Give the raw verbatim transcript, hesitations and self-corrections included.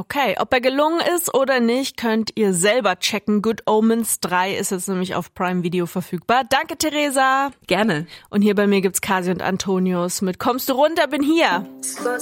Okay, ob er gelungen ist oder nicht, könnt ihr selber checken. Good Omens drei ist jetzt nämlich auf Prime Video verfügbar. Danke, Theresa. Gerne. Und hier bei mir gibt's Kasi und Antonius mit Kommst du runter, bin hier.